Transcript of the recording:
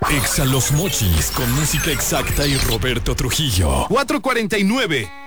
Exa Los Mochis con música exacta y Roberto Trujillo. 449.